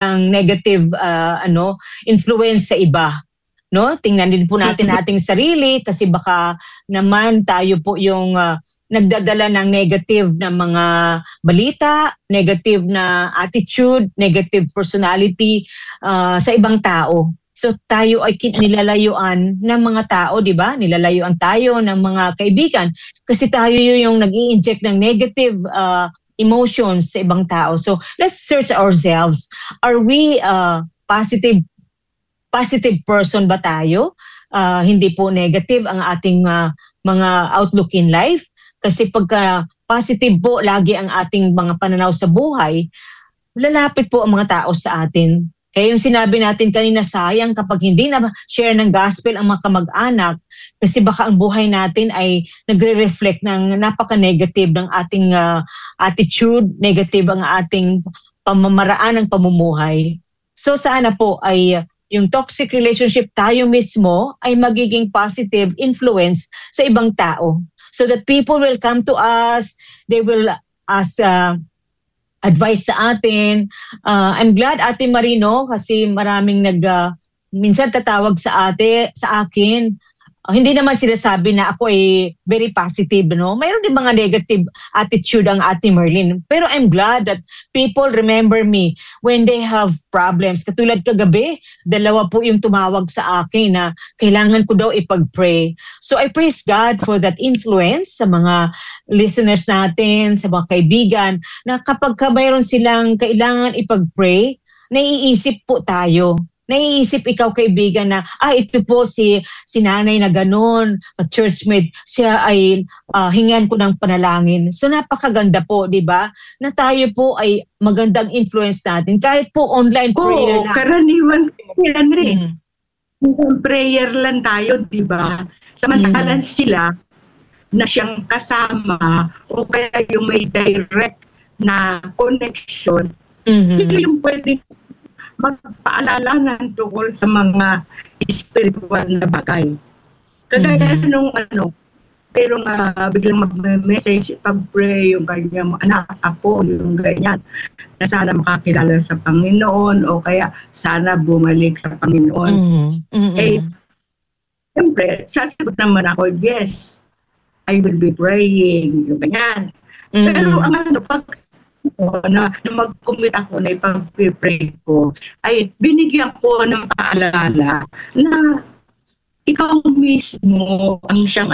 ng negative influence sa iba. No? Tingnan din po natin ating sarili kasi baka naman tayo po yung nagdadala ng negative na mga balita, negative na attitude, negative personality sa ibang tao. So tayo ay nilalayuan ng mga tao, di ba? Nilalayuan tayo ng mga kaibigan kasi tayo yung nag-i-inject ng negative emotions sa ibang tao. So let's search ourselves. Are we positive person ba tayo? Hindi po negative ang ating mga outlook in life. Kasi pagka positive po lagi ang ating mga pananaw sa buhay, lalapit po ang mga tao sa atin. Kaya yung sinabi natin kanina, sayang kapag hindi na share ng gospel ang mga kamag-anak kasi baka ang buhay natin ay nagre-reflect ng napaka-negative ng ating attitude, negative ang ating pamamaraan ng pamumuhay. So sana po ay yung toxic relationship tayo mismo ay magiging positive influence sa ibang tao. So that people will come to us, they will ask advice sa atin. I'm glad Ate Marino kasi maraming minsan tatawag sa akin. Hindi naman sinasabi na ako ay very positive, no? Mayroon din mga negative attitude ang Ate Merlin. Pero I'm glad that people remember me when they have problems. Katulad kagabi, 2 po yung tumawag sa akin na kailangan ko daw ipag-pray. So I praise God for that influence sa mga listeners natin, sa mga kaibigan, na kapag mayroon silang kailangan ipag-pray, naiisip po tayo. Naiisip ikaw kaibigan na, ito po si nanay na ganon, churchmate, siya ay hingan ko ng panalangin. So napakaganda po, di ba? Na tayo po ay magandang influence natin. Kahit po online prayer lang. Karaniwan yan rin. Prayer lang tayo, di ba? Samantalan sila na siyang kasama o kaya yung may direct na connection, sila yung pwede magpaalala ng tungkol sa mga spiritual na bagay. Kagaya nung pero biglang mag-message, pag-pray yung kanyang anak, ako, yung ganyan, na sana makakilala sa Panginoon o kaya sana bumalik sa Panginoon. Siyempre, sasagot naman ako, yes, I will be praying, yung ganyan. Pero pag na mag-commit ako na ipag-pray ko, ay binigyan ko ng paalala na ikaw mismo ang siyang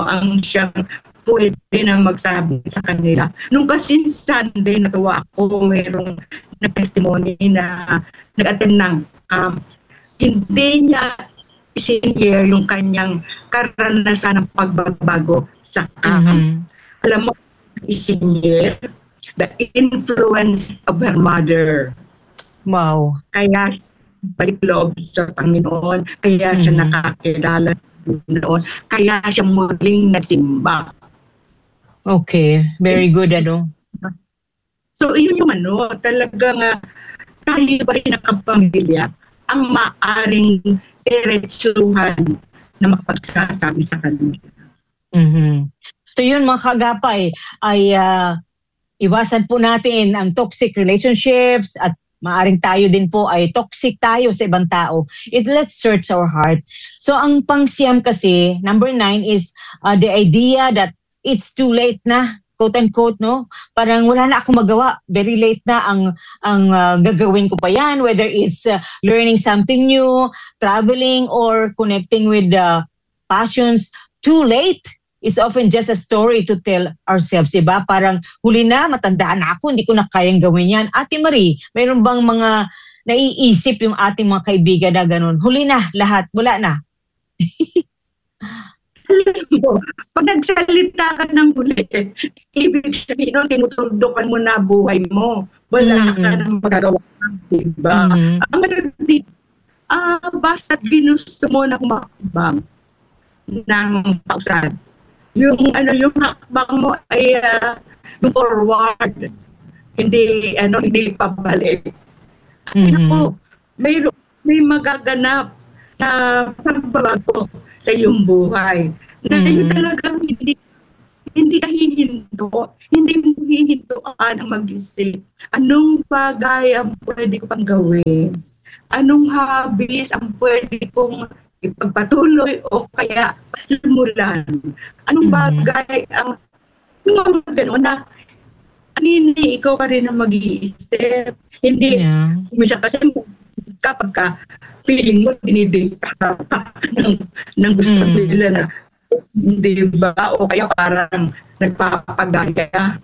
pwede na magsabi sa kanila. Nung kasi Sunday natuwa ako, mayroong na-testimony na nag-attend ng camp. Hindi niya isinyer yung kanyang karanasan ng pagbabago sa camp. Alam mo, isinyer the influence of her mother. Wow. Kaya balik loob sa Panginoon, kaya siya nakakilala sa Panginoon, kaya siya muling nagsimba. Okay, very good So yun yung talagang tayo ba rin nakapamilya ang maaring diretsuhan na makapagsasabi sa kanila. So yun mga kagapay ay iwasan po natin ang toxic relationships at maaring tayo din po ay toxic tayo sa ibang tao. Let's search our heart. So ang pang-siyam kasi, number 9 is the idea that it's too late na, quote-unquote, no? Parang wala na akong magawa. Very late na ang gagawin ko pa yan, whether it's learning something new, traveling, or connecting with passions. Too late is often just a story to tell ourselves, diba? Parang huli na, matandaan na ako, hindi ko na kayang gawin yan. Ate Marie, mayroon bang mga naiisip yung ating mga kaibigan na ganun? Huli na, lahat, wala na. Alam mo, pag nagsalita ka ng huli, ibig sabihin, tinutuldukan mo na buhay mo. Wala ka nang magagawa, diba? Basta ginusto mo na kumakbang ng pausad. Yung hakbang mo ay yung forward, hindi pabalik. Ako, may magaganap na pagbabago sa iyong buhay. Na yun talagang hindi hindi ka hihinto, hindi mo hihintuan ang mag-isip. Anong bagay ang pwede ko pang gawin? Anong hobbies ang pwede kong ipagpatuloy o kaya simulan? Anong bagay ang yung mga gano'n na hindi ikaw pa rin ang mag-iisip. Hindi, minsan kasi kapag ka feeling mo, dinidate ka ng gusto nila na hindi ba? O kaya parang nagpapagaya.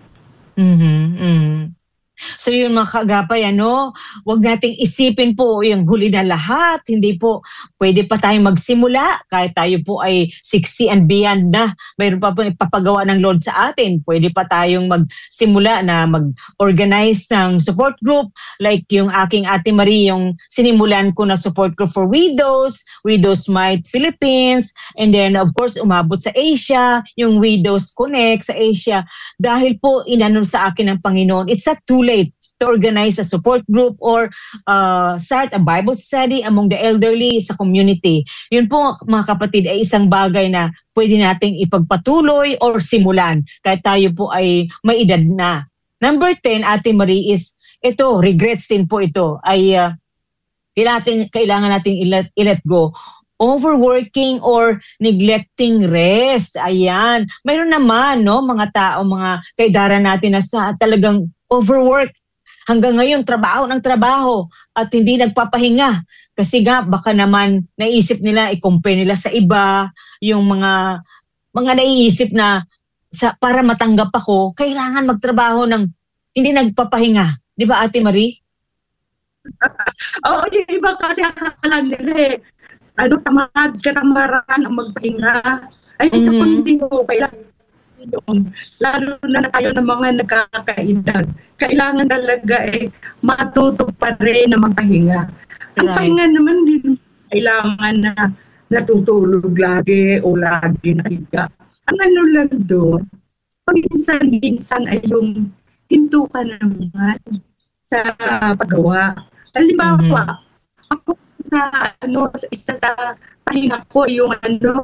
So yun mga kaagapay, wag nating isipin po yung huli na lahat. Hindi po, pwede pa tayong magsimula kahit tayo po ay 60 and beyond na. Mayroon pa po ipapagawa ng Lord sa atin. Pwede pa tayong magsimula na mag-organize ng support group like yung aking Ate Marie, yung sinimulan ko na support group for widows, Widows Might Philippines, and then of course umabot sa Asia, yung Widows Connect sa Asia. Dahil po inano sa akin ng Panginoon, it's not too late to organize a support group or start a Bible study among the elderly sa community. Yun po mga kapatid ay isang bagay na pwede nating ipagpatuloy or simulan kahit tayo po ay may edad na. Number 10, Ate Marie, is ito, regrets din po ito, ay kailangan nating i-let go. Overworking or neglecting rest. Ayan. Mayroon naman, mga tao, mga kaidara natin na sa talagang overwork. Hanggang ngayon, trabaho ng trabaho at hindi nagpapahinga. Kasi baka naman naisip nila, i-compare nila sa iba, yung mga naiisip na para matanggap ako, kailangan magtrabaho ng hindi nagpapahinga. Di ba, Ate Marie? Oo, yung iba kasi akala nila tamad, katamaran ang magpahinga. Ay, hindi ko kailangan yun. Lalo na tayo ng mga nagkakaedad. Kailangan talaga matuto pa rin na magpahinga. Ang pahinga naman din kailangan na natutulog lagi o lagi nahiga. Ang lang doon, minsan ay yung hinto ka naman sa paggawa. Halimbawa, ako isa sa pahinga ko yung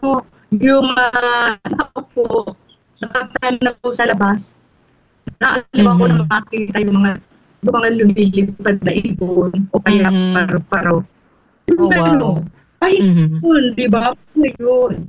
ako po, nakatana po sa labas. Naalam ako na makakita yung mga lumilipad na ibon o kaya paro-paro. Wow. Di ba? Yun.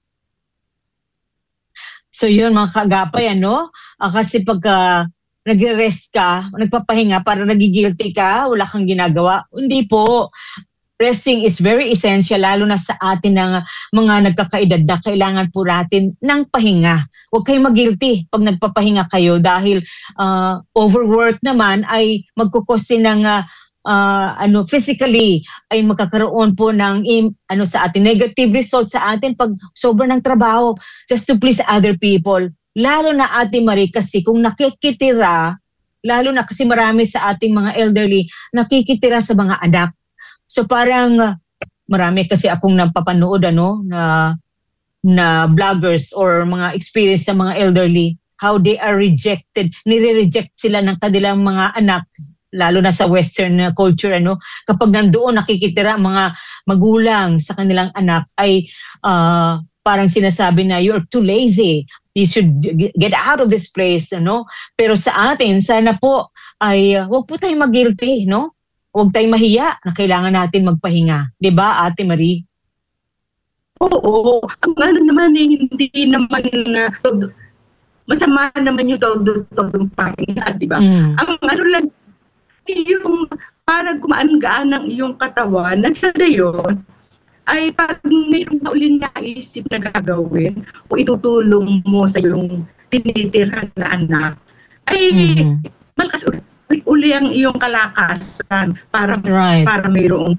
So yun mga kaagapay, kasi pagka nagre-rest ka, nagpapahinga, para nagigilty ka, wala kang ginagawa. Hindi po. Resting is very essential, lalo na sa atin ng mga nagkakaedad na kailangan po natin ng pahinga. Huwag kayong mag-guilty pag nagpapahinga kayo dahil overwork naman ay magkukosin ng physically ay magkakaroon po ng sa atin negative result sa atin pag sobrang ng trabaho just to please other people. Lalo na Ate Marie, kasi kung nakikitira, lalo na kasi marami sa ating mga elderly nakikitira sa mga anak. So parang marami kasi akong napapanood na vloggers or mga experience sa mga elderly, how they are rejected. Nire-reject sila ng kanilang mga anak, lalo na sa Western culture. Kapag nandoon nakikitira mga magulang sa kanilang anak ay parang sinasabi na you're too lazy. You should get out of this place. Pero sa atin, sana po ay huwag po tayong mag-guilty. Huwag tayong mahiya na kailangan natin magpahinga. Diba, Ate Marie? Oo. Ang naman hindi naman masama naman yung todo pahinga, diba? Ang lang, yung parang kumaan-gaan ng iyong katawan, nasa gayon, ay pag mayroong uling naisip na gagawin o itutulong mo sa iyong tinitira na anak, ay malakas uli ang iyong kalakasan para mayroong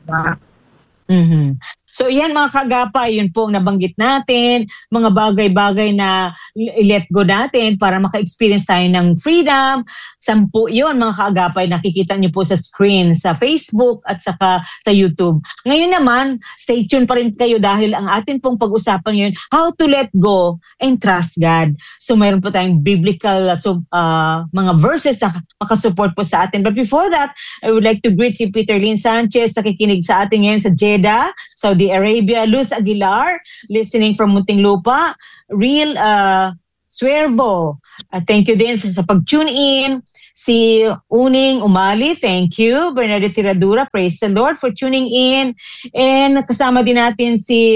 So yan mga kaagapay, yun po ang nabanggit natin, mga bagay-bagay na i-let go natin para maka-experience tayo ng freedom. 10 yun mga kaagapay, nakikita niyo po sa screen, sa Facebook at saka sa YouTube. Ngayon naman, stay tuned pa rin kayo dahil ang atin pong pag-usapan ngayon, how to let go and trust God. So mayroon po tayong biblical mga verses na makasupport po sa atin. But before that, I would like to greet si Peter Lynn Sanchez, nakikinig sa atin ngayon sa Jeddah, Saudi Arabia, Luz Aguilar, listening from Muntinlupa, Real Suervo. Thank you din sa pag-tune in. Si Uning Umali, thank you. Bernadette Tiradura, praise the Lord for tuning in. And kasama din natin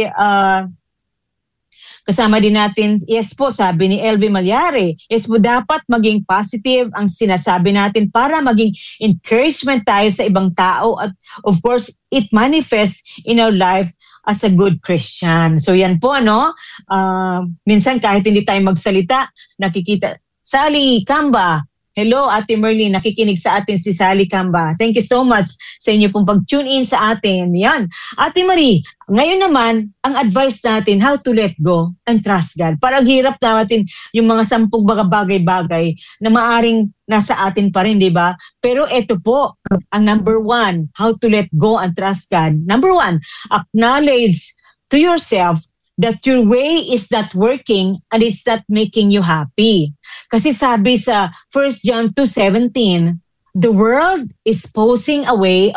yes po, sabi ni LB Malyari, yes po, dapat maging positive ang sinasabi natin para maging encouragement tayo sa ibang tao at of course, it manifests in our life as a good Christian. So yan po, minsan kahit hindi tayo magsalita, nakikita. Sally Camba, hello Ate Merlin, nakikinig sa atin si Sally Camba. Thank you so much sa inyo pong pag-tune in sa atin. Yan. Ate Marie, ngayon naman, ang advice natin, how to let go and trust God. Parang hirap natin yung mga 10 bagay-bagay na maaring nasa atin pa rin, di ba? Pero ito po, ang number 1, how to let go and trust God. Number 1, acknowledge to yourself that your way is not working and it's not making you happy. Kasi sabi sa 1 John 2:17, the world is passing away,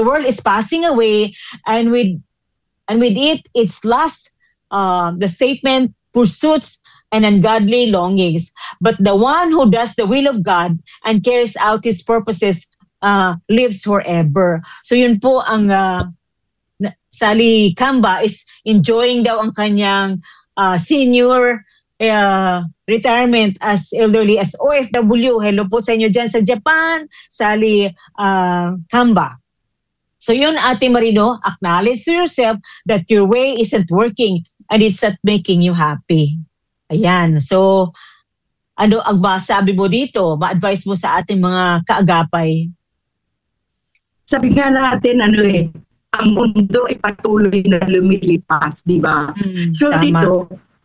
and with it, its lust, the statement, pursuits, and ungodly longings. But the one who does the will of God and carries out His purposes lives forever. So yun po ang Sally Camba is enjoying daw ang kanyang senior retirement as elderly as OFW. Hello po sa inyo dyan sa Japan, Sally Camba. So yun, Ate Marino, acknowledge to yourself that your way isn't working and it's not making you happy. Ayan. So, ano ang sabi mo dito? Ma-advise mo sa ating mga kaagapay? Sabi nga natin, ang mundo ay patuloy na lumilipas, di ba? So tama. dito,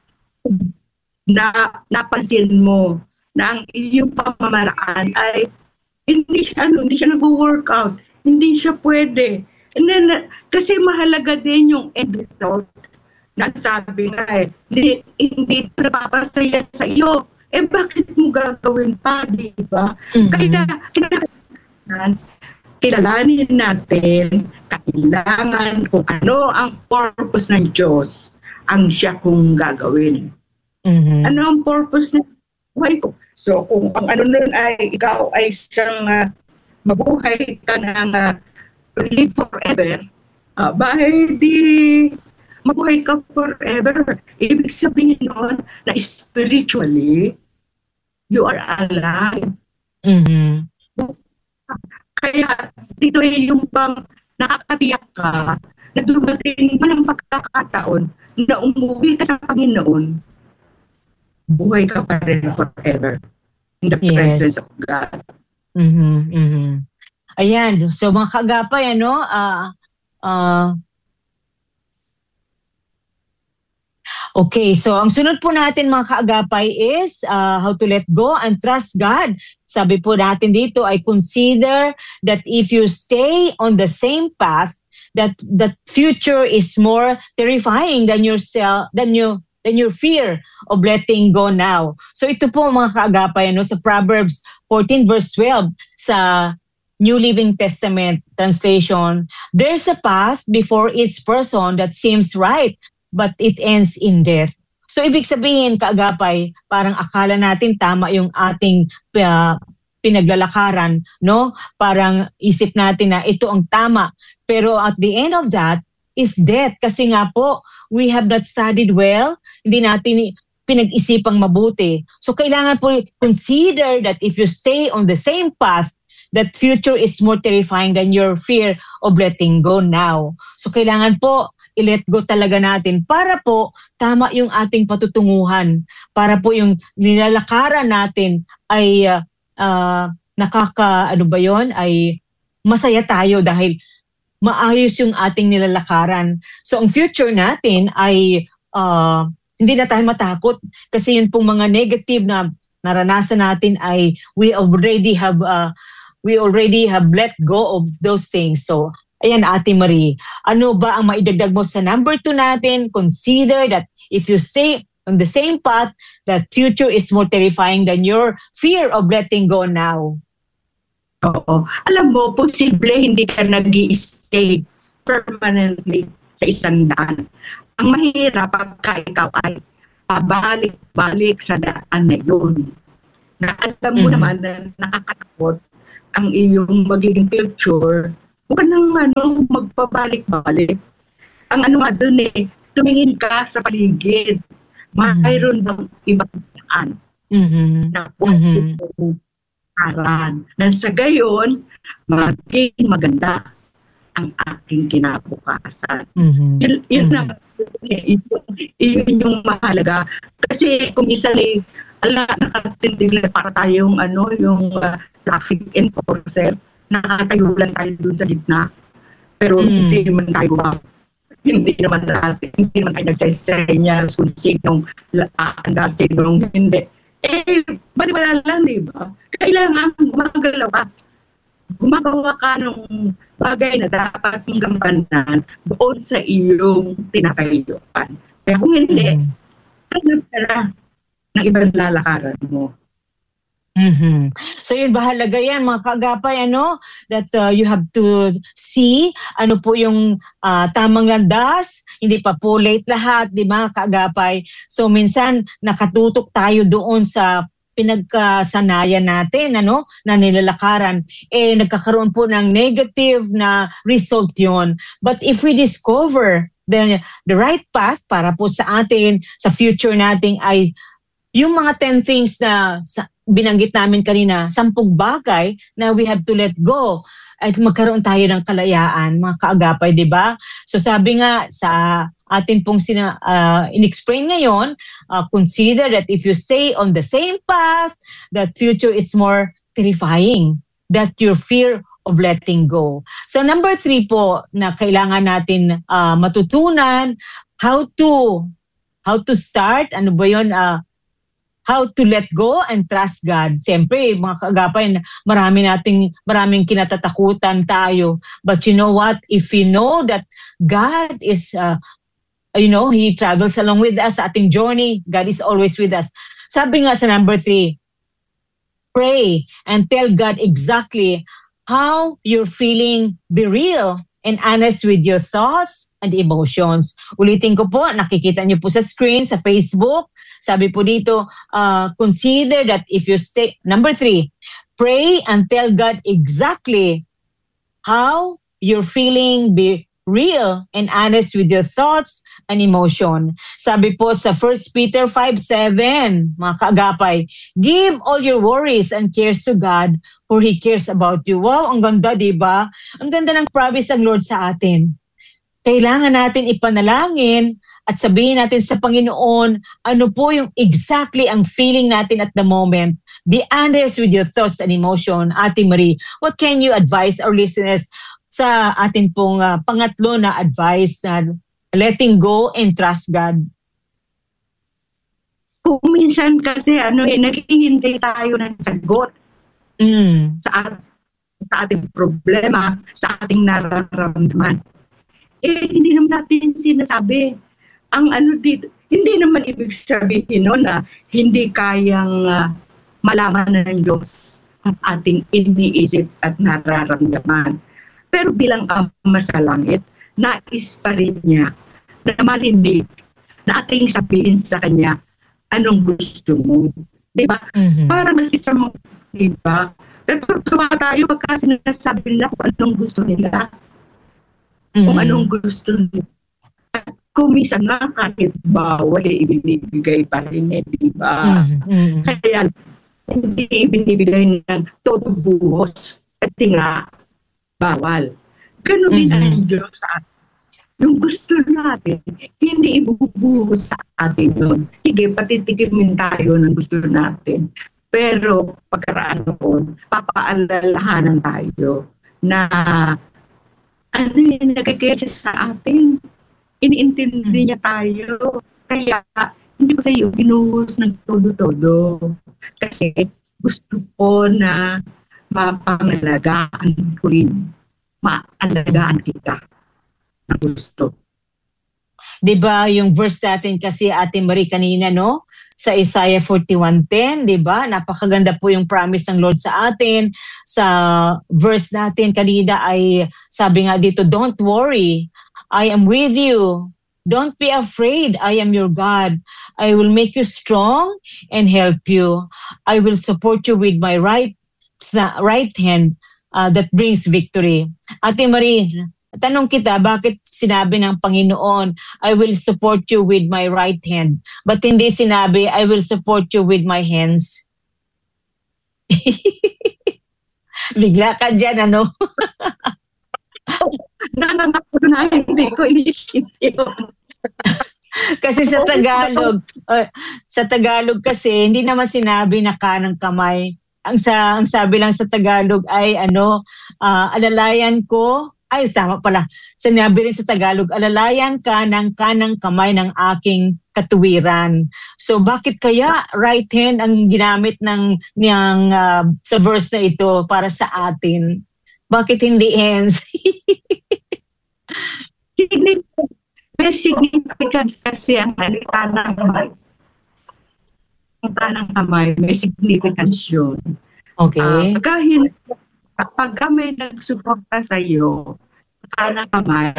napansin mo na ang iyong pamamaraan ay hindi siya nag-workout, hindi siya pwede. And then, kasi mahalaga din yung end result. Nasabi nga hindi napapasaya sa iyo. Bakit mo gagawin pa, di ba? Kaya kilalanin natin kailangan kung ano ang purpose ng Diyos ang siya kung gagawin. Ano ang purpose ng buhay ko? So kung ang ano nun ay ikaw ay siyang mabuhay ka ng live forever, di mabuhay ka forever. Ibig sabihin nun na spiritually you are alive. Kaya dito ay yung bang nakakatiyak ka na dumating man ang pagkakataon na umuwi ka sa Panginoon, buhay ka pa rin forever in the presence of God. Ayan. So mga kaagapay, okay, so ang sunod po natin mga kaagapay is how to let go and trust God. Sabi po natin dito ay consider that if you stay on the same path, that the future is more terrifying than your fear of letting go now. So ito po mga kaagapay, sa Proverbs 14 verse 12 sa New Living Testament translation, there's a path before each person that seems right, but it ends in death. So ibig sabihin, kaagapay, parang akala natin tama yung ating pinaglalakaran, no? Parang isip natin na ito ang tama. Pero at the end of that is death. Kasi nga po, we have not studied well, hindi natin pinag-isipang mabuti. So kailangan po consider that if you stay on the same path, that future is more terrifying than your fear of letting go now. So kailangan po i-let go talaga natin para po tama yung ating patutunguhan, para po yung nilalakaran natin ay ay masaya tayo dahil maayos yung ating nilalakaran. So ang future natin ay hindi na tayo matakot kasi yun pong mga negative na naranasan natin ay we already have let go of those things. So ayan, Ate Marie, ano ba ang maidagdag mo sa number 2 natin? Consider that if you stay on the same path, that future is more terrifying than your fear of letting go now. Oo. Alam mo, posible hindi ka nag-i-stay permanently sa isang daan. Ang mahirap pagka ikaw ay pabalik-balik sa daan na yun. Na alam mo naman na nakakatakot ang iyong magiging future, huwag ka nang magpabalik-balik. Ang nga dun tumingin ka sa paligid. Mayroon bang ibang daan na pwede aran. Na sa gayon, maging maganda ang aking kinabukasan. Yun yung mahalaga. Kasi kung isa nakatindig lang para tayong yung traffic enforcer, nakatayo lang tayo dun sa gitna. Pero hindi naman tayo hindi naman tayo nagsisenyas kung sinong andar, sinong hindi. Baliwala lang, di ba? Kailangan gumagawa ka ng bagay na dapat mong gampanan doon sa iyong tinatayuan. Kaya kung hindi, hanap ka na ng ibang lalakaran mo. So yun, bahalaga yan mga kaagapay, that you have to see ano po yung tamang landas, hindi pa po late lahat, di ba kaagapay? So minsan nakatutok tayo doon sa pinagkasanayan natin, na nilalakaran, nagkakaroon po ng negative na result yon. But if we discover the right path para po sa atin, sa future natin ay yung mga 10 things na binanggit namin kanina, 10 bagay na we have to let go at magkaroon tayo ng kalayaan, mga kaagapay, di ba? So sabi nga sa atin pong in-explain ngayon, consider that if you stay on the same path, that future is more terrifying, that your fear of letting go. So number 3 po na kailangan natin matutunan, how to start, ano ba yun, how to let go and trust God. Siyempre, mga kaagapay, maraming kinatatakutan tayo. But you know what? If we know that God is, He travels along with us sa ating journey, God is always with us. Sabi nga sa number 3, pray and tell God exactly how you're feeling. Be real and honest with your thoughts and emotions. Ulitin ko po, nakikita niyo po sa screen, sa Facebook. Sabi po dito, consider that if you stay, number 3, pray and tell God exactly how you're feeling. Be real and honest with your thoughts and emotion. Sabi po sa 1 Peter 5:7, mga kaagapay, give all your worries and cares to God, for He cares about you. Wow, ang ganda, di ba? Ang ganda ng promise ng Lord sa atin. Kailangan natin ipanalangin at sabihin natin sa Panginoon, ano po yung exactly ang feeling natin at the moment. Be honest with your thoughts and emotion. Ate Marie, what can you advise our listeners sa atin pong pangatlo na advice na letting go and trust God? Kung minsan kasi naghihintay tayo ng sagot sa ating problema, sa ating nararamdaman. Hindi naman natin sinasabi. Ang dito, hindi naman ibig sabihin na hindi kayang malaman ng Diyos ang ating iniisip at nararamdaman. Pero bilang Ama sa langit, nais pa rin niya na marinig, na ating sabihin sa Kanya, anong gusto mo? Diba? Para mas isang, diba? Natutuwa tayo pagka sinasabi nila kung anong gusto nila. Kung anong gusto nila. At kung minsan na kahit bawal, ibinibigay pa rin, diba? Kaya, hindi ibinibigay ng todo buhos. Kasi nga, bawal. Ganun din ang Diyos sa atin. Yung gusto natin, hindi ibubuhos sa atin yun. Sige, patitikimin tayo ng gusto natin. Pero pagkaraan noon, papaalalahanan tayo na yung nagkikita sa atin. Iniintindi niya tayo. Kaya hindi ko sa iyo binuhos ng todo-todo. Kasi gusto ko na mapangalagaan ko rin. Maalagaan kita na gusto. Diba yung verse natin kasi Ate Marie kanina, sa Isaiah 41:10, diba? Napakaganda po yung promise ng Lord sa atin. Sa verse natin kanina ay sabi nga dito, don't worry, I am with you. Don't be afraid. I am your God. I will make you strong and help you. I will support you with my right hand that brings victory. Ate Marie, tanong kita, bakit sinabi ng Panginoon, I will support you with my right hand, but hindi sinabi, I will support you with my hands? Bigla ka dyan, ano? Hindi ko inisip yun. Kasi sa Tagalog kasi hindi naman sinabi na kanang kamay. Ang sabi lang sa Tagalog ay alalayan ko, ay tama pala. Sinabi rin sa Tagalog, alalayan ka ng kanang kamay ng aking katuwiran. So bakit kaya right hand ang ginamit sa verse na ito para sa atin? Bakit hindi hands? May significance kasi ang kanang kamay. Ang kanang kamay, may significance yun. Okay. Pag may nagsuporta sa iyo, kanang kamay,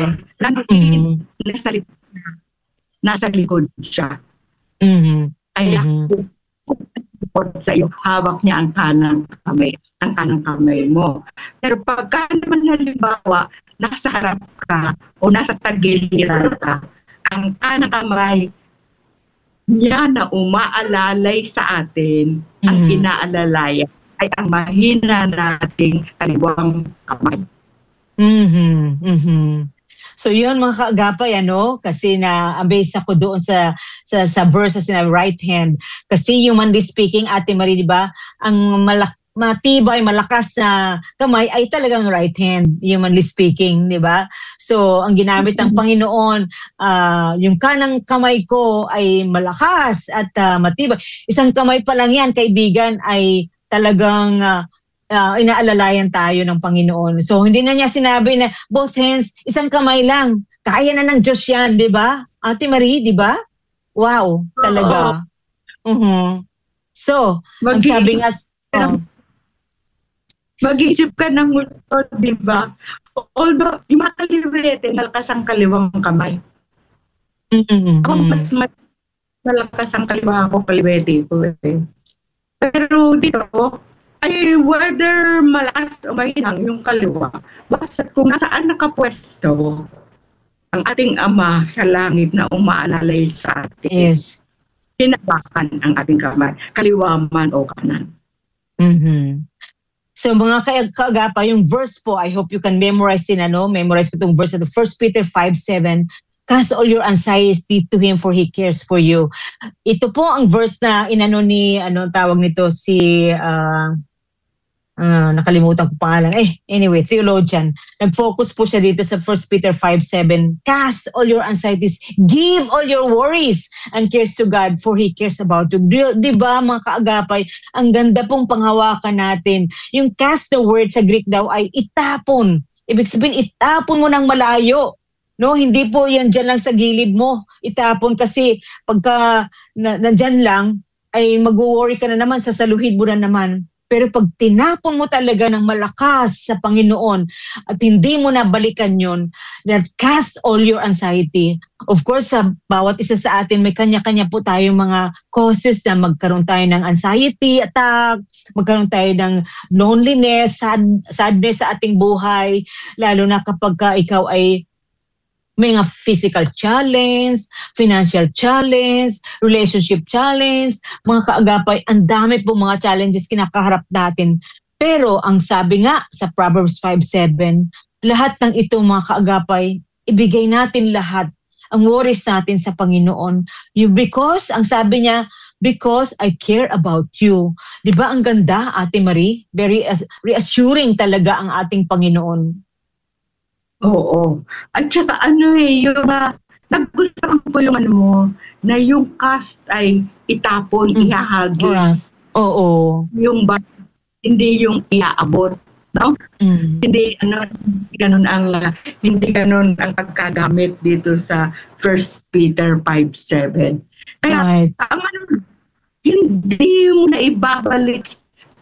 nasa likod siya. Kaya support sa iyo, hawak niya ang kanang kamay mo. Pero pagka naman halimbawa, nasa harap ka o nasa tagiliran ka, ang kanang kamay niya na umaalalay sa atin, ang inaalalayan ay ang mahina nating kaliwang kamay. So yun mga kaagapay, kasi na-amaze ako doon sa verses na right hand. Kasi humanly speaking, Ate Marie, di ba, ang matibay, malakas na kamay ay talagang right hand, humanly speaking, di ba? So, ang ginamit ng Panginoon, yung kanang kamay ko ay malakas at matibay. Isang kamay pa lang yan, kaibigan, ay talagang inaalalayan tayo ng Panginoon. So, hindi na niya sinabi na both hands, isang kamay lang. Kaya na ng Diyos yan, di ba? Ate Marie, di ba? Wow, talaga. So, ang sabi nga, mag-iisip ka ng multo, di ba? Although, yung mga kalibrete, malakas ang kaliwang kamay. Ako mas malakas ang kaliwang ko, kalibrete ko. Pero dito, ay whether malakas o mahinang yung kaliwa, basta kung nasaan nakapwesto ang ating Ama sa langit na umaalalay sa atin, tinabakan ang ating kamay, kaliwa man o kanan. So mga kaagapa, yung verse po, I hope you can memorize memorize ko itong verse na 1 Peter 5:7, cast all your anxiety to Him for He cares for you. Ito po ang verse na tawag nito, si, nakalimutan ko pangalan. Anyway, theologian. Nag-focus po siya dito sa 1 Peter 5:7. Cast all your anxieties, give all your worries and cares to God for He cares about you. Di ba mga kaagapay, ang ganda pong panghawakan natin. Yung cast the word sa Greek daw ay itapon. Ibig sabihin, itapon mo ng malayo. No, hindi po yan dyan lang sa gilid mo. Itapon kasi pagka nandyan lang, ay mag-worry ka na naman, sasaluhin mo na naman. Pero pag tinapon mo talaga ng malakas sa Panginoon at hindi mo na balikan yun, that cast all your anxiety. Of course, sa bawat isa sa atin, may kanya-kanya po tayong mga causes na magkaroon tayo ng anxiety attack, magkaroon tayo ng loneliness, sadness sa ating buhay, lalo na kapag ikaw ay may mga physical challenge, financial challenge, relationship challenge, mga kaagapay, ang dami po mga challenges kinakaharap natin. Pero ang sabi nga sa Proverbs 5:7, lahat ng ito mga kaagapay, ibigay natin lahat ang worries natin sa Panginoon. Because, ang sabi niya, because I care about you. Di ba ang ganda, Ate Marie? Very reassuring talaga ang ating Panginoon. Oo. At saka yung nagulang ko yung na yung cast ay itapon, ihahagis. Oo. Yung hindi yung iaabot, no? Hindi ganun ang pagkagamit dito sa 1 Peter 5:7. Kaya hindi mo na maibabalik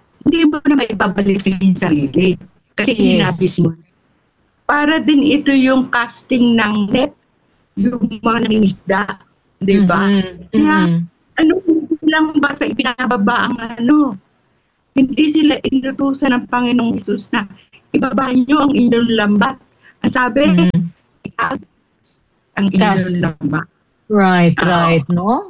sa sarili kasi hinabis mo. Para din ito yung casting ng net yung mga nangingisda, di ba? Kaya, ano lang ba sa ibinababa ang hindi sila inutusan ng Panginoong Hesus na ibaba niyo ang inyong lambat. Ang sabi, ang inyong lambat. Right, no?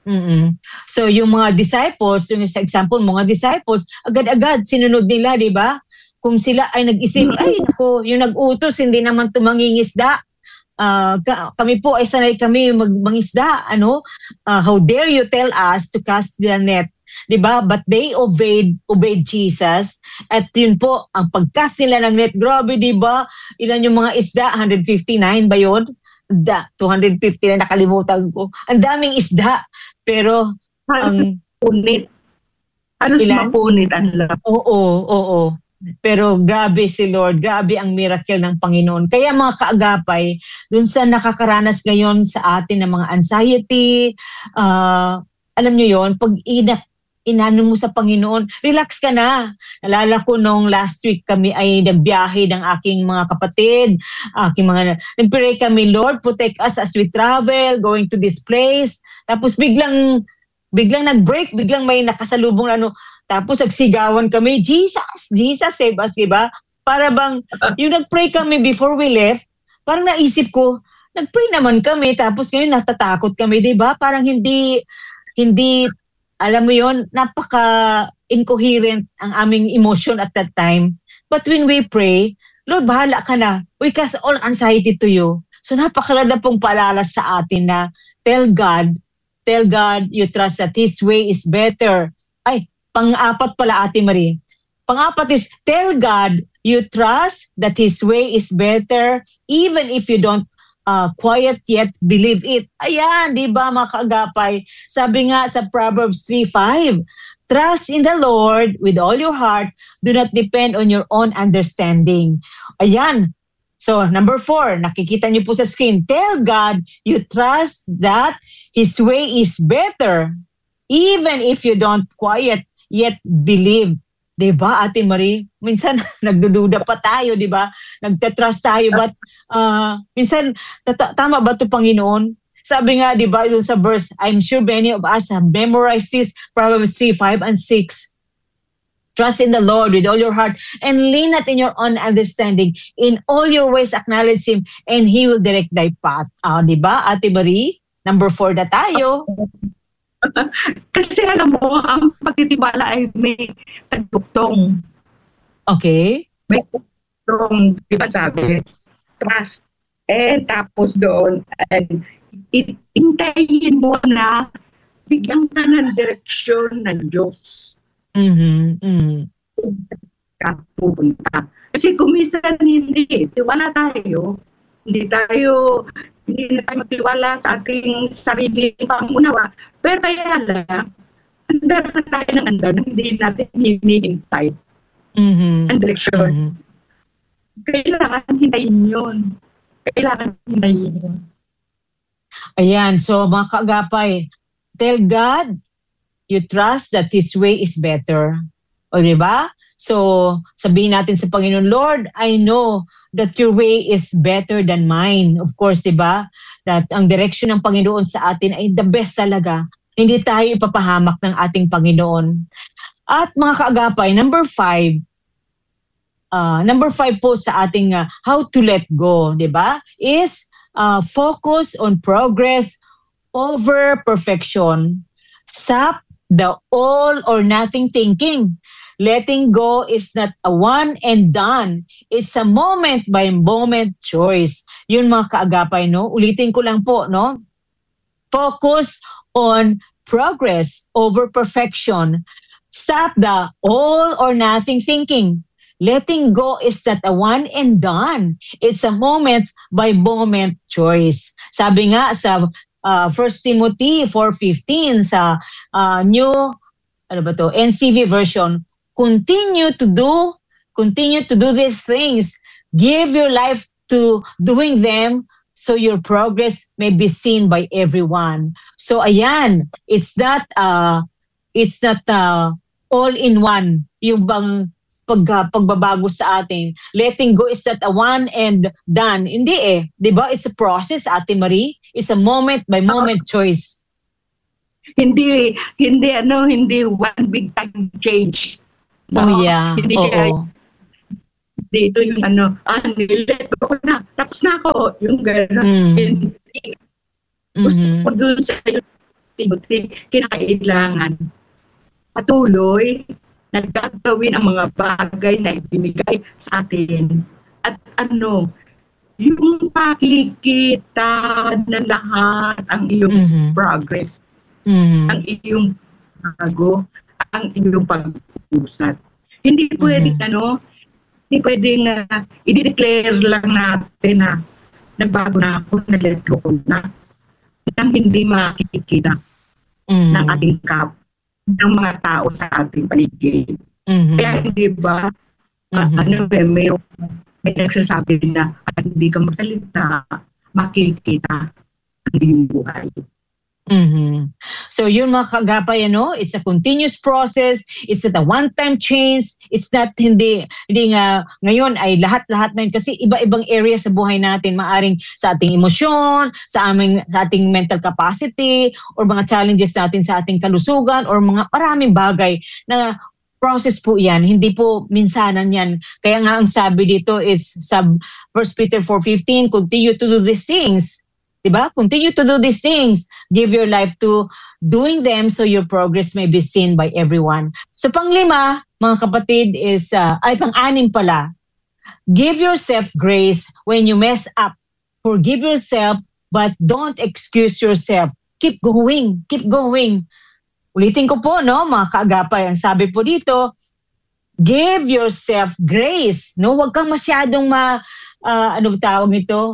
So yung mga disciples, yung sa example, mga disciples, agad-agad sinunod nila, di ba? Kung sila ay nag-isip, ay nako, yung nag-utos, hindi naman tumangingisda. Kami po ay sanay kami mangisda, how dare you tell us to cast the net, 'di ba? But they obeyed Jesus, at yun po ang pagcast nila ng net. Grabe, 'di ba? Ilan yung mga isda? 159 ba yun? 250 na, nakalimutan ko. Ang daming isda, pero ang punit. Halos mapunit ang lahat. Oo. Pero grabe si Lord, grabe ang miracle ng Panginoon. Kaya mga kaagapay, dun sa nakakaranas ngayon sa atin ng mga anxiety, alam nyo yon, pag inano mo sa Panginoon, relax ka na. Nalala ko nung last week kami ay nagbiyahe ng aking mga kapatid, nagpray kami, Lord, protect us as we travel, going to this place. Tapos biglang nag-break, biglang may nakasalubong tapos nagsigawan kami, Jesus, save us, diba? Para bang, yung nag-pray kami before we left, parang naisip ko, nag-pray naman kami, tapos ngayon natatakot kami, diba? Parang hindi, alam mo yon, napaka-incoherent ang aming emotion at that time. But when we pray, Lord, bahala ka na. We cast all anxiety to you. So napakaganda pong paalala sa atin na tell God, you trust that His way is better. Ay, pang-apat pala, Ate Marie. Pang-apat is, tell God you trust that His way is better even if you don't quiet yet believe it. Ayan, di ba mga kaagapay? Sabi nga sa Proverbs 3:5, trust in the Lord with all your heart. Do not depend on your own understanding. Ayan. So, number 4, nakikita niyo po sa screen. Tell God you trust that His way is better even if you don't quiet yet believe. Diba, Ate Marie? Minsan, nagdududa pa tayo, diba? Nagtatrust tayo, but minsan, tama ba ito, Panginoon? Sabi nga, diba, dun sa verse, I'm sure many of us have memorized this, Proverbs 3:5 and 6. Trust in the Lord with all your heart and lean not in your own understanding. In all your ways, acknowledge Him and He will direct thy path. Diba, Ate Marie? Number 4 na tayo. Kasi alam mo, ang pagtitiwala ay may pagduktong. Okay. May pagduktong, di ba sabi? Trust. Tapos doon, hintayin mo na bigyan ka ng direksyon ng Diyos. Pupunta. Kasi kung minsan hindi, tiwala tayo. Hindi na tayo magtiwala sa ating sariling pangunawa. Pero kaya lang, andar na tayo ng andar, hindi natin hinihintay ang direksyon. Kailangan hintayin yun. Ayan, so mga kaagapay, tell God you trust that His way is better. O diba? So, sabihin natin sa Panginoon, Lord, I know that your way is better than mine. Of course, diba? That ang direksyon ng Panginoon sa atin ay the best talaga. Hindi tayo ipapahamak ng ating Panginoon. At mga kaagapay, number 5 po sa ating how to let go, diba? Is focus on progress over perfection. Stop the all or nothing thinking. Letting go is not a one and done. It's a moment by moment choice. Yun mga kaagapay, no? Ulitin ko lang po, no? Focus on progress over perfection. Stop the all or nothing thinking. Letting go is not a one and done. It's a moment by moment choice. Sabi nga sa 1 Timothy 4:15 sa NCV version, continue to do these things. Give your life to doing them so your progress may be seen by everyone. So ayan, it's not all in one. Yung bang pagbabago sa atin. Letting go is not a one and done. Hindi eh. Diba? It's a process, Ate Marie. It's a moment by moment choice. Hindi one big time change. Oh yeah. Hindi siya, dito yung nilet ko na, tapos na ako, yung gano'n. Hindi. Gusto ko dun sa Timothy, kinakailangan patuloy naggagawin ang mga bagay na ibinigay sa atin. At yung pakikita na lahat ang iyong progress, ang iyong bago, ang iyong pag-usat. Hindi pwedeng hindi pwedeng i-declare lang natin na nagbago na ako, na-let go na, nang hindi makikita ng ating ng mga tao sa ating paligid. Kaya hindi ba, may nagsasabi na at hindi ka magsalita, makikita ang iyong buhay. So yun mga kagapay, it's a continuous process. It's not a one-time change. It's not hindi nga ngayon ay lahat-lahat na yun. Kasi iba-ibang area sa buhay natin. Maaring sa ating emosyon, sa ating mental capacity, or mga challenges natin sa ating kalusugan, or mga maraming bagay na process po yan. Hindi po minsanan yan. Kaya nga ang sabi dito is sa 1 Peter 4:15, continue to do these things. Diba? Continue to do these things. Give your life to doing them so your progress may be seen by everyone. So panglima, mga kapatid, is, pang-anim pala. Give yourself grace when you mess up. Forgive yourself, but don't excuse yourself. Keep going. Keep going. Ulitin ko po, mga kaagapay. Ang sabi po dito, give yourself grace. Huwag kang masyadong tawag nito?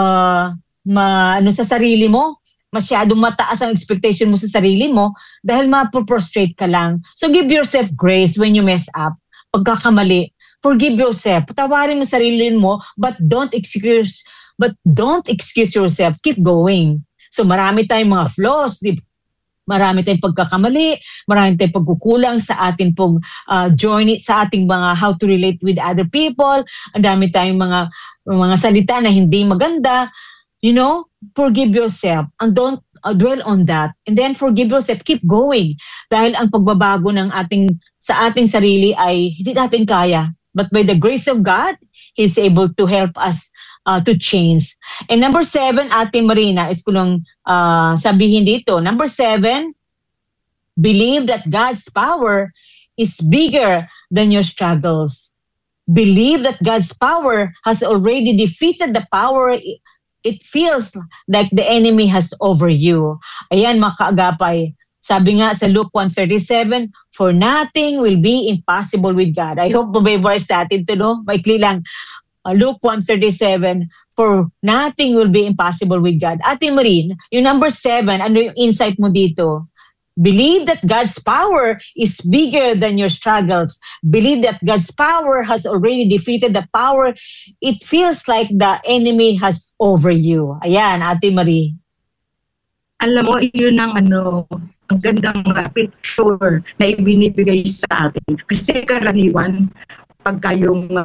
Sa sarili mo, masyadong mataas ang expectation mo sa sarili mo dahil mapoprostrate ka lang. So give yourself grace when you mess up. Pagkakamali, forgive yourself. Patawarin mo sarili mo, but don't excuse yourself. Keep going. So marami tayong mga flaws, marami tayong pagkakamali, marami tayong pagkukulang sa ating journey, sa ating mga how to relate with other people. Ang dami tayong mga salita na hindi maganda. Forgive yourself and don't dwell on that. And then forgive yourself, keep going. Dahil ang pagbabago sa ating sarili ay hindi natin kaya. But by the grace of God, He's able to help us to change. And number 7, Ate Marina, is ko lang sabihin dito. Number 7, believe that God's power is bigger than your struggles. Believe that God's power has already defeated the power it feels like the enemy has over you. Ayan mga kaagapay. Sabi nga sa Luke 1:37, for nothing will be impossible with God. I hope mabibores natin ito, maikli lang. Luke 1:37, for nothing will be impossible with God. Ate Marin, yung number 7, ano yung insight mo dito? Believe that God's power is bigger than your struggles. Believe that God's power has already defeated the power it feels like the enemy has over you. Ayan, Ate Marie. Alam mo, yun ang ang gandang picture na ibinibigay sa atin. Kasi karaniwan, pagka yung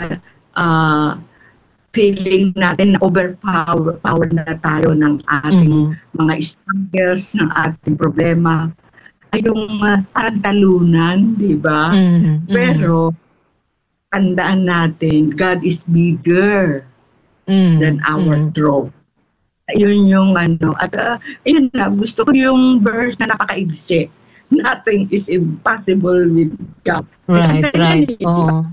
feeling natin na power na tayo ng ating mga struggles, ng ating problema, ay yung parang talunan, di ba? Pero, tandaan natin, God is bigger than our trouble. Ayun yung at ayun na, gusto ko yung verse na napakaigsi. Nothing is impossible with God. Right. Oh.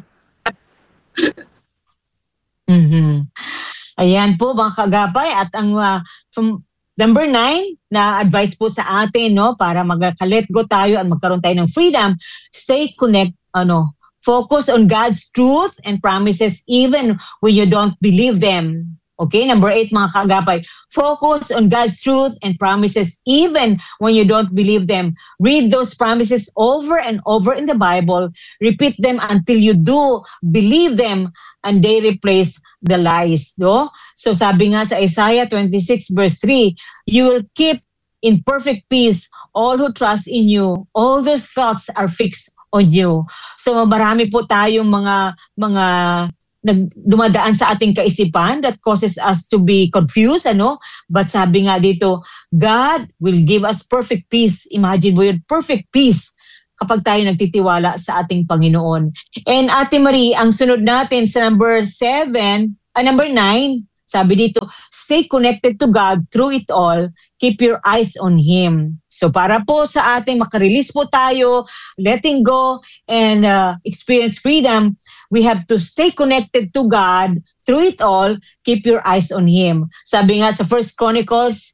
Ayan po mga kagapay, at ang from number 9 na advice po sa atin para magka-let go tayo at magkaroon tayo ng freedom, stay focus on God's truth and promises even when you don't believe them. Okay, number 8 mga kagapay, focus on God's truth and promises even when you don't believe them. Read those promises over and over in the Bible. Repeat them until you do believe them and they replace the lies. So sabi nga sa Isaiah 26 verse 3, you will keep in perfect peace all who trust in you. All those thoughts are fixed on you. So marami po tayong mga dumadaan sa ating kaisipan that causes us to be confused, But sabi nga dito, God will give us perfect peace. Imagine mo yun, perfect peace kapag tayo nagtitiwala sa ating Panginoon. And Ate Marie, ang sunod natin sa number 9, sabi dito, stay connected to God through it all. Keep your eyes on Him. So para po sa ating makarelease po tayo, letting go and experience freedom, we have to stay connected to God through it all. Keep your eyes on Him. Sabi nga sa First Chronicles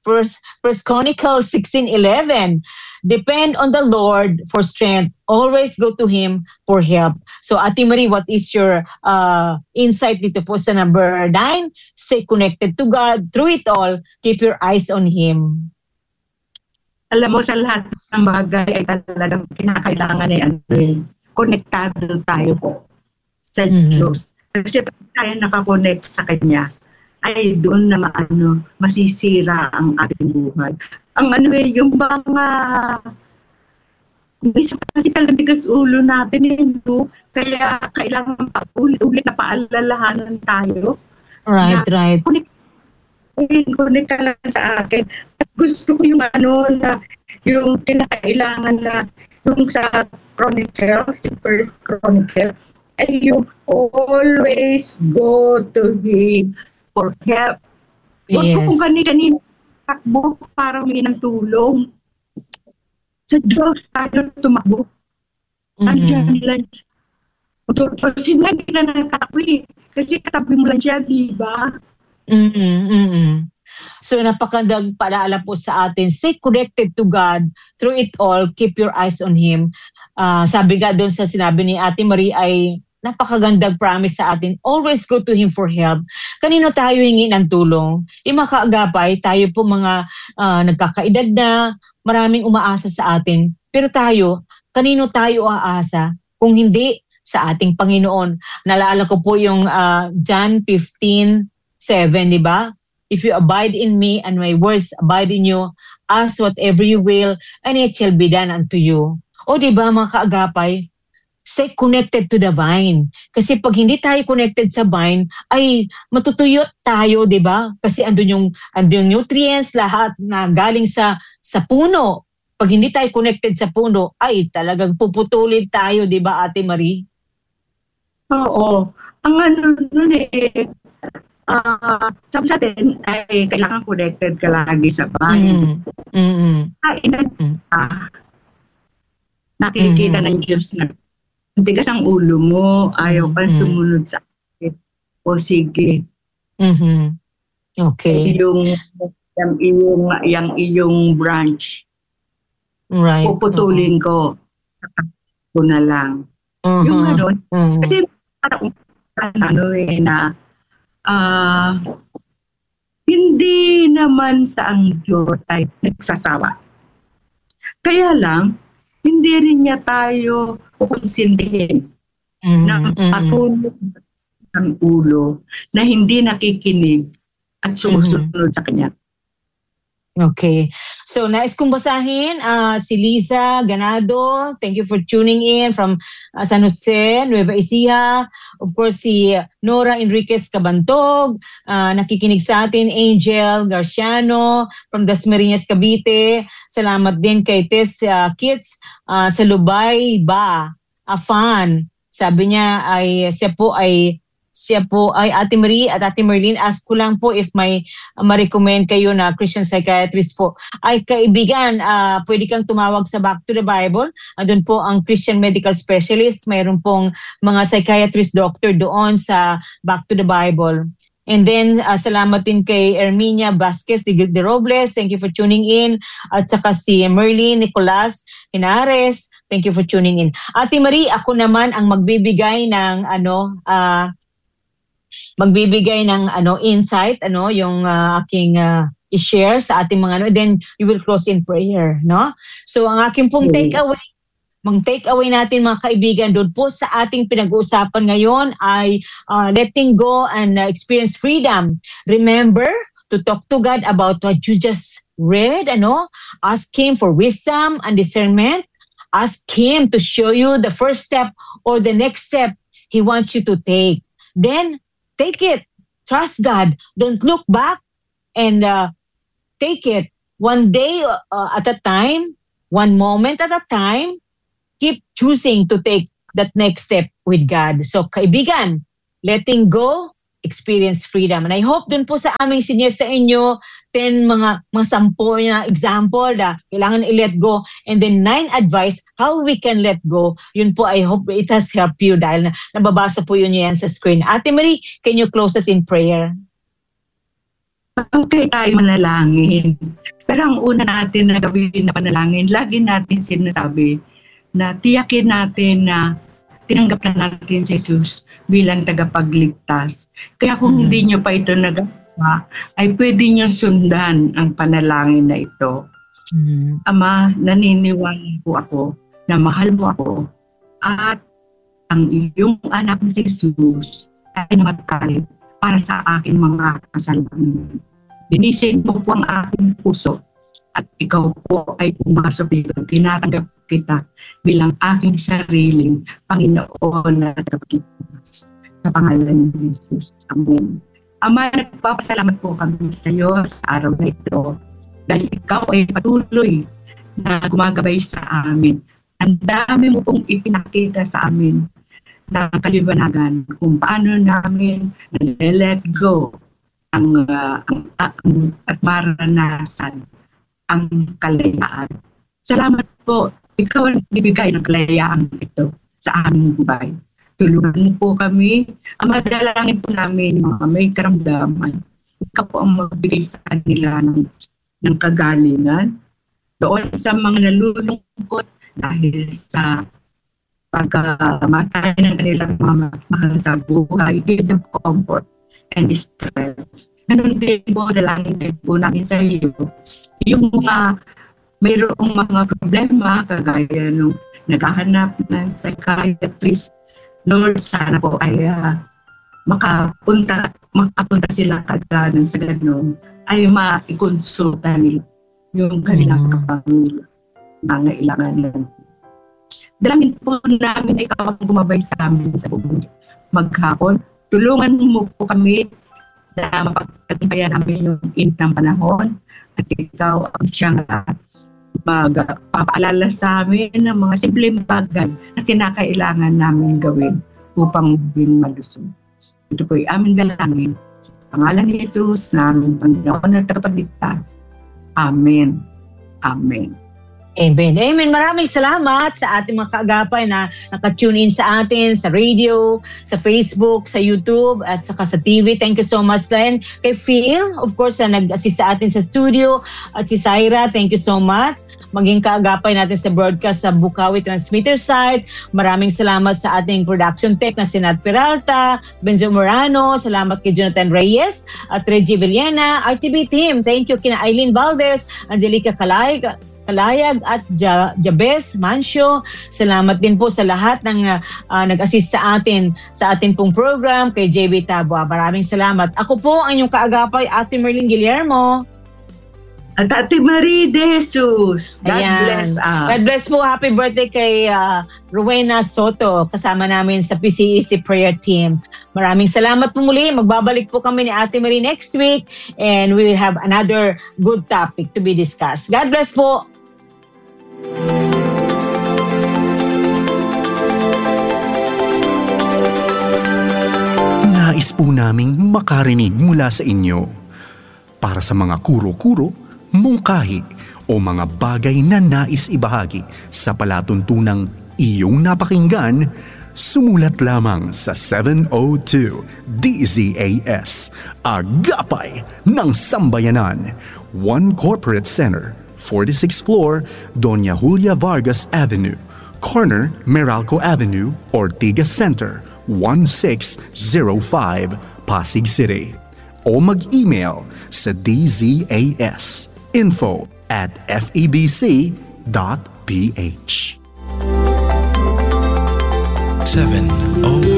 16:11, depend on the Lord for strength. Always go to Him for help. So Ate Marie, what is your insight dito po sa number 9? Stay connected to God through it all. Keep your eyes on Him. Alam mo, sa lahat ng bagay ay talagang kinakailangan konektado tayo po sa Diyos. Kasi pag tayo nakakonect sa Kanya, ay doon na masisira ang ating buhay. Ang yung mga kasi kalabigas ulo natin, kaya kailangan ulit na paalalahanan tayo. Right. Connect ka lang sa akin. At gusto ko yung yung kinakailangan na yung sa Chronicle, si First Chronicle, ay yung always go to Him for help. Huwag ko kung kanina takbo para humingi ng tulong. Sa Diyos tayo tumakbo. Nandiyan lang. Kasi hindi na nakatakbo kasi katabi mo lang siya, di ba? So napakandang paalala po sa atin, stay connected to God through it all, keep your eyes on Him. Sabi nga doon sa sinabi ni Ate Marie ay napakagandang promise sa atin, always go to Him for help. Kanino tayo hingi ng tulong? Yung mga kaagapay, tayo po mga nagkakaedad na, maraming umaasa sa atin. Pero tayo, kanino tayo aasa? Kung hindi sa ating Panginoon. Naalala ko po yung John 15:7, di ba? If you abide in me and my words abide in you, ask whatever you will and it shall be done unto you. O di ba mga kaagapay, stay connected to the vine. Kasi pag hindi tayo connected sa vine, ay matutuyot tayo, di ba? Kasi andun yung nutrients, lahat na galing sa puno. Pag hindi tayo connected sa puno, ay talagang puputulin tayo, di ba Ate Marie? Oo. Ang nun sabi sa atin ay kailangan connected ka lagi sa bahay. Nakikita ng Diyos na tigas ang ulo mo, ayaw pa sumunod sa akin. O sige. Okay. Yung iyong branch. Right. Puputulin ko. Ko na lang. Yung kasi hindi naman sa ang Diyos ay nagsasawa. Kaya lang, hindi rin niya tayo kukonsintihin ng patuloy ng ulo na hindi nakikinig at sumusunod sa Kanya. Okay. So, nais kong basahin si Liza Ganado. Thank you for tuning in from San Jose, Nueva Ecija. Of course, si Nora Enriquez Cabantog. Nakikinig sa atin, Angel Garciano from Dasmariñas, Cavite. Salamat din kay Tess Kits sa Lubay ba? Afan. Sabi niya ay siya po ay Ate Marie at Ate Merlin, ask ko lang po if may ma-recommend kayo na Christian psychiatrist po. Ay kaibigan, pwede kang tumawag sa Back to the Bible. Doon po ang Christian medical specialist. Mayroon pong mga psychiatrist doctor doon sa Back to the Bible. And then, salamat din kay Erminia Vasquez de Robles. Thank you for tuning in. At saka si Merlin Nicolas Henares. Thank you for tuning in. Ate Marie, ako naman ang magbibigay ng insight, yung aking i-share sa ating mga then you will close in prayer, no? So ang aking pong take-away natin mga kaibigan doon po sa ating pinag-uusapan ngayon ay letting go and experience freedom. Remember to talk to God about what you just read, ask Him for wisdom and discernment. Ask Him to show you the first step or the next step He wants you to take. Then, take it. Trust God. Don't look back and take it. One day at a time, one moment at a time, keep choosing to take that next step with God. So, kaibigan, letting go, experience freedom. And I hope dun po sa aming senior sa inyo, 10 mga 10 na example na kailangan i-let go. And then 9 advice how we can let go. Yun po, I hope it has helped you dahil nababasa po yun yan sa screen. Ate Marie, can you close us in prayer? Okay, tayo manalangin. Pero ang una natin na gawin na panalangin, lagi natin sinasabi na tiyakin natin na tinanggap na natin si Jesus bilang tagapagligtas. Kaya kung hindi nyo pa ito nagawa, ay pwede nyo sundan ang panalangin na ito. Ama, naniniwala po ako na mahal mo ako at ang iyong anak na si Jesus ay namatay para sa aking mga kasalanan. Linisin mo po ang aking puso at ikaw po ay pumasok dito. Tinatanggap kita bilang aking sariling Panginoon na tagapagligtas. Sa pangalan ni Jesus. Amen. Ama, nagpapasalamat po kami sa iyo sa araw na ito dahil ikaw ay patuloy na gumagabay sa amin. Ang dami mo pong ipinakita sa amin na kaliwanagan kung paano namin na-let go at maranasan ang kalayaan. Salamat po. Ikaw ang bibigay ng kalayaan ito sa aming buhay. Tulungan mo po kami. Ang madalangin po namin mga may karamdaman. Ikaw po ang magbigay sa kanila ng kagalingan. Doon sa mga nalulungkot dahil sa pagkamatay ng kanilang mga mahal sa buhay. Give them comfort and strength. Ganun din po, dalangin din po namin sa iyo. Yung mga mayroong mga problema, kagaya nung naghahanap ng psychiatrist, Lord, sana po ay makapunta sila kagad sa ganun, ay maikonsulta nila yung kanilang pangailangan. Dalangin po namin ay ikaw ang gumabay sa amin sa buong maghapon. Tulungan mo po kami na mapagtagumpayan namin yung init ng panahon at ikaw ang siyang magpapaalala sa amin ng mga simpleng bagay na kinakailangan namin gawin upang maging malusog. Ito po ay aming dalangin. Sa pangalan ni Jesus, namin Panginoon na tagapagligtas. Amen. Amen. Amen. Amen. Maraming salamat sa ating mga kaagapay na nakatune in sa atin, sa radio, sa Facebook, sa YouTube, at saka sa TV. Thank you so much din. Kay Phil, of course, na nag-assist sa atin sa studio. At si Syra, thank you so much. Maging kaagapay natin sa broadcast sa Bukawi Transmitter site. Maraming salamat sa ating production tech na si Nat Peralta, Benjo Morano. Salamat kay Jonathan Reyes at Reggie Villena. RTB team, thank you kina Eileen Valdez, Angelica Kalayag at Jabez Mancio. Salamat din po sa lahat ng nag-assist sa atin sa ating pong program, kay JB Tabua. Maraming salamat. Ako po ang inyong kaagapay, Ate Merlin Guillermo. At Ate Marie De Jesus. God bless us. God bless po. Happy birthday kay Rowena Soto, kasama namin sa PCEC Prayer Team. Maraming salamat po muli. Magbabalik po kami ni Ate Marie next week and we will have another good topic to be discussed. God bless po. Nais po naming makarinig mula sa inyo. Para sa mga kuro-kuro, mungkahi o mga bagay na nais ibahagi sa palatuntunang iyong napakinggan, sumulat lamang sa 702 DZAS, Agapay ng Sambayanan, 1 Corporate Center, 46th floor, Doña Julia Vargas Avenue, corner Meralco Avenue, Ortigas Center, 1605, Pasig City. O mag-email sa dzas info@febc.ph. 702